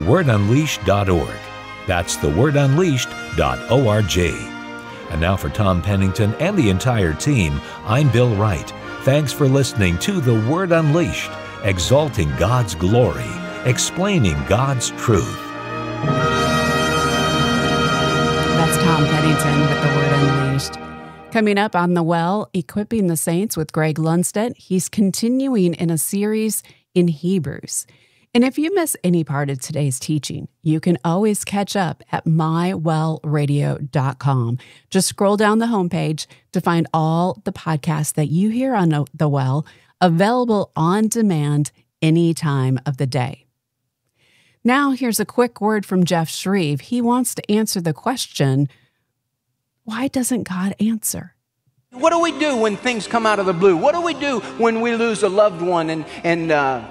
wordunleashed.org. That's thewordunleashed.org. And now for Tom Pennington and the entire team, I'm Bill Wright. Thanks for listening to The Word Unleashed, exalting God's glory, explaining God's truth. That's Tom Pennington with The Word Unleashed. Coming up on The Well, Equipping the Saints with Greg Lundstedt. He's continuing in a series in Hebrews. And if you miss any part of today's teaching, you can always catch up at mywellradio.com. Just scroll down the homepage to find all the podcasts that you hear on The Well, available on demand any time of the day. Now, here's a quick word from Jeff Shreve. He wants to answer the question, why doesn't God answer? What do we do when things come out of the blue? What do we do when we lose a loved one and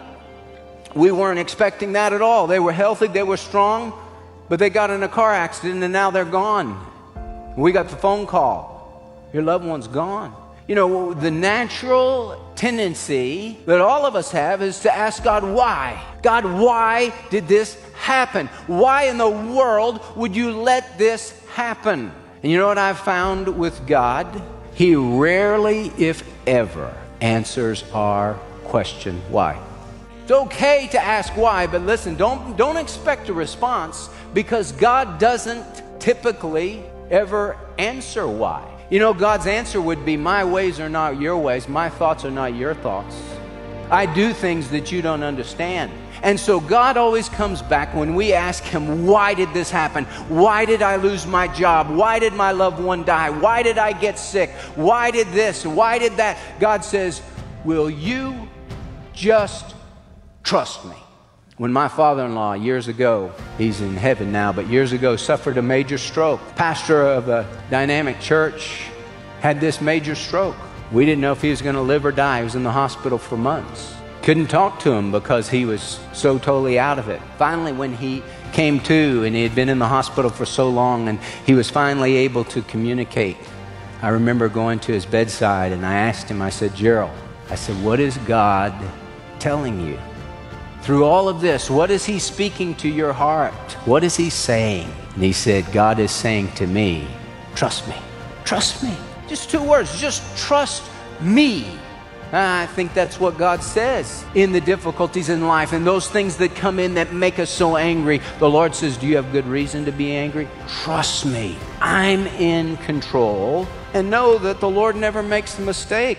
we weren't expecting that at all? They were healthy, they were strong, but they got in a car accident and now they're gone. We got the phone call. Your loved one's gone. You know, the natural tendency that all of us have is to ask God, why? God, why did this happen? Why in the world would you let this happen? And you know what I've found with God? He rarely, if ever, answers our question, why? It's okay to ask why, but listen, don't expect a response, because God doesn't typically ever answer why. You know, God's answer would be, my ways are not your ways, my thoughts are not your thoughts. I do things that you don't understand. And so God always comes back when we ask Him, why did this happen? Why did I lose my job? Why did my loved one die? Why did I get sick? Why did this? Why did that? God says, will you just trust me? When my father-in-law years ago, he's in heaven now, but years ago suffered a major stroke. Pastor of a dynamic church had this major stroke. We didn't know if he was going to live or die. He was in the hospital for months. Couldn't talk to him because he was so totally out of it. Finally, when he came to, and he had been in the hospital for so long, and he was finally able to communicate, I remember going to his bedside and I asked him, I said, Gerald, I said, what is God telling you? Through all of this, what is He speaking to your heart? What is He saying? And he said, God is saying to me, trust me, trust me. Just two words, just trust me. I think that's what God says in the difficulties in life and those things that come in that make us so angry. The Lord says, do you have good reason to be angry? Trust me. I'm in control. And know that the Lord never makes a mistake.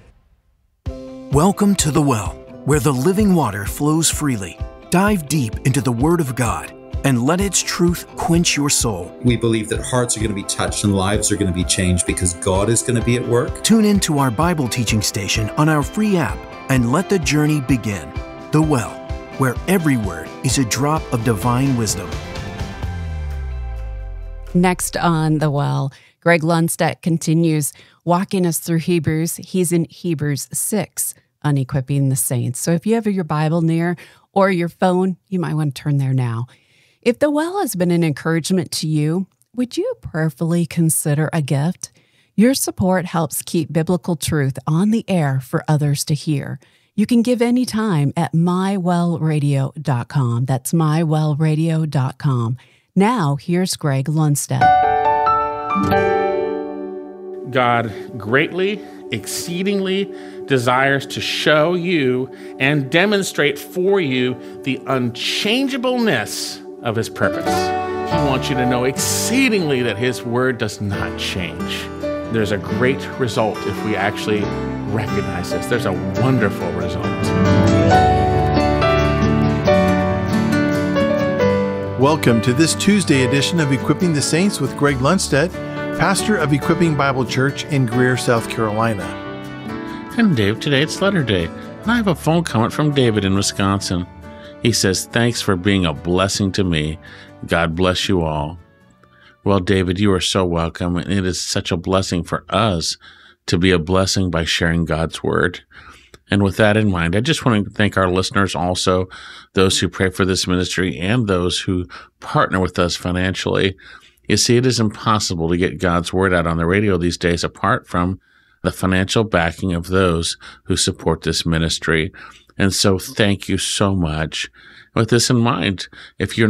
Welcome to The Well, where the living water flows freely. Dive deep into the Word of God and let its truth quench your soul. We believe that hearts are going to be touched and lives are going to be changed because God is going to be at work. Tune in to our Bible teaching station on our free app and let the journey begin. The Well, where every word is a drop of divine wisdom. Next on The Well, Greg Lundstedt continues walking us through Hebrews. He's in Hebrews 6 on equipping the saints. So if you have your Bible near or your phone, you might want to turn there now. If The Well has been an encouragement to you, would you prayerfully consider a gift? Your support helps keep biblical truth on the air for others to hear. You can give anytime at mywellradio.com. That's mywellradio.com. Now, here's Greg Lundstedt. God greatly, exceedingly desires to show you and demonstrate for you the unchangeableness of His purpose. He wants you to know exceedingly that His word does not change. There's a great result if we actually recognize this. There's a wonderful result. Welcome to this Tuesday edition of Equipping the Saints with Greg Lundstedt, pastor of Equipping Bible Church in Greer, South Carolina. And Dave, today it's letter day. And I have a phone comment from David in Wisconsin. He says, thanks for being a blessing to me. God bless you all. Well, David, you are so welcome. And it is such a blessing for us to be a blessing by sharing God's word. And with that in mind, I just want to thank our listeners also, those who pray for this ministry and those who partner with us financially. You see, it is impossible to get God's word out on the radio these days apart from the financial backing of those who support this ministry. And so thank you so much. with this in mind. If you're